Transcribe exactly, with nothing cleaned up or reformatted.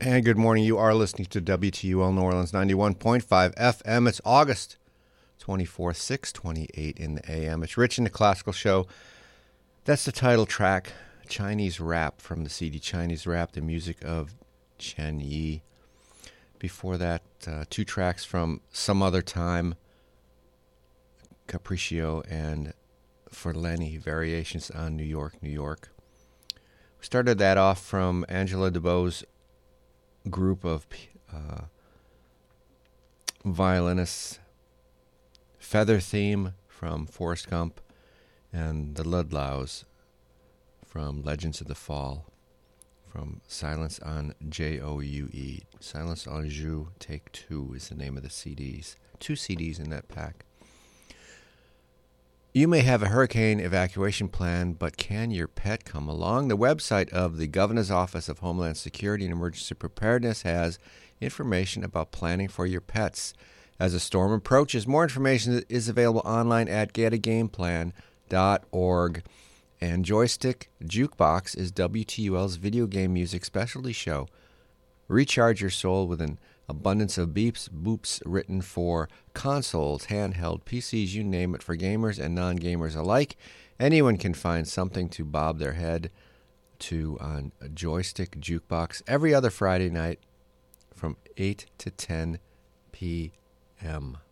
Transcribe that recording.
And good morning. You are listening to W T U L New Orleans ninety-one point five F M. It's August twenty-fourth, six twenty-eight in the A M. It's Rich in the Classical Show. That's the title track, Chinese Rap, from the C D Chinese Rap, the music of Chen Yi. Before that, uh, two tracks from Some Other Time, Capriccio and For Lenny, Variations on New York, New York. We started that off from Angela DeBoe's group of uh, violinists, Feather Theme from Forrest Gump, and the Ludlows from Legends of the Fall, from Silence on J O U E. Silence on Joue, Take Two is the name of the C Ds. Two C Ds in that pack. You may have a hurricane evacuation plan, but can your pet come along? The website of the Governor's Office of Homeland Security and Emergency Preparedness has information about planning for your pets as a storm approaches. More information is available online at get a game plan dot org. And Joystick Jukebox is W T U L's video game music specialty show. Recharge your soul with an abundance of beeps, boops written for consoles, handheld, P Cs, you name it, for gamers and non-gamers alike. Anyone can find something to bob their head to on a Joystick Jukebox every other Friday night from eight to ten p.m.